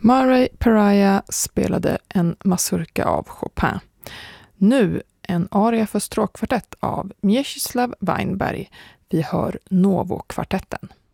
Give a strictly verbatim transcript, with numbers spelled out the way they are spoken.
Murray Pariah spelade en mazurka av Chopin. Nu en aria för stråkkvartett av Mieczysław Weinberg. Vi hör Novo-kvartetten.